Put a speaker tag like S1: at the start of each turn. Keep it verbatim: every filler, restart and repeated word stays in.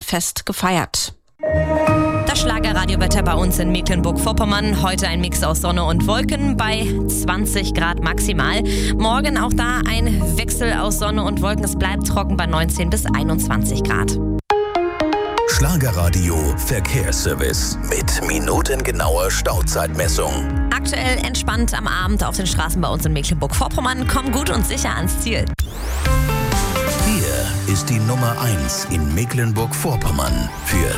S1: Fest gefeiert.
S2: Das Schlagerradiowetter bei uns in Mecklenburg-Vorpommern. Heute ein Mix aus Sonne und Wolken bei zwanzig Grad maximal. Morgen auch da ein Wechsel aus Sonne und Wolken. Es bleibt trocken bei neunzehn bis einundzwanzig Grad.
S3: Schlagerradio Verkehrsservice mit minutengenauer Stauzeitmessung.
S2: Aktuell entspannt am Abend auf den Straßen bei uns in Mecklenburg-Vorpommern. Komm gut und sicher ans Ziel.
S3: Hier ist die Nummer eins in Mecklenburg-Vorpommern für